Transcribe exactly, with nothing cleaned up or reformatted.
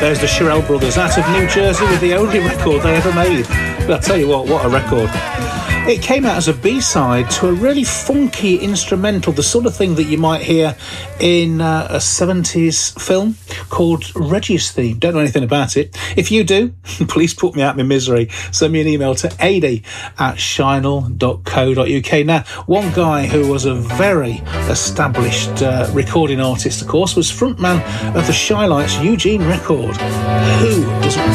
There's the Shirelle Brothers out of New Jersey with the only record they ever made. But I'll tell you what, what a record. It came out as a B-side to a really funky instrumental, the sort of thing that you might hear in uh, a seventies film called Reggie's Theme. Don't know anything about it. If you do, please put me out of my misery. Send me an email to ady at shinel dot co dot uk. Now, one guy who was a very established uh, recording artist, of course, was frontman of the Shy Lights, Eugene Record. Who doesn't